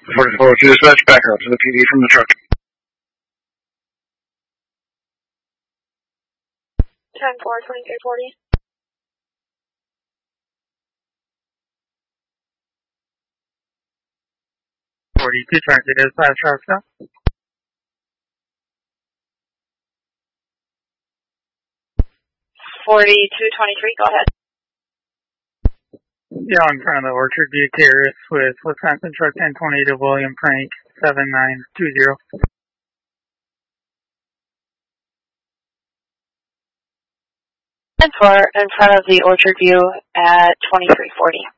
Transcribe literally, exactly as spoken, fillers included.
forty-four to dispatch back up to the P D from the truck. ten four, twenty-three forty. forty-two, trying to dispatch truck stop. forty-two twenty-three, go ahead. Yeah, in front of the Orchard View Terrace with Wisconsin Truck ten twenty to William Frank seven nine two zero. ten four, in front of the Orchard View at twenty-three forty.